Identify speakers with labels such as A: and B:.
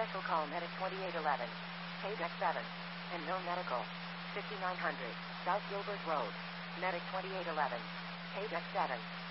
A: Special call medic 2811. Paydeck 7. And no medical. 5900. South Gilbert Road. Medic 2811. Paydeck 7.